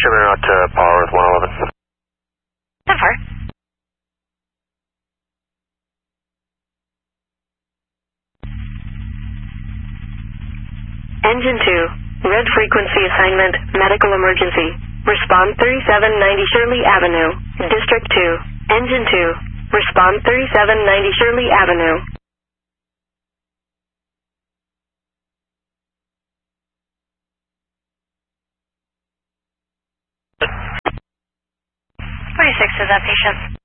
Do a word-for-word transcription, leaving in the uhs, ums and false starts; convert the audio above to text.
Distributor out to power with one eleven. ten four. Engine two, red frequency assignment, medical emergency. Respond thirty-seven ninety Shirley Avenue, District two. Engine two, respond thirty-seven ninety Shirley Avenue. forty-six is that patient.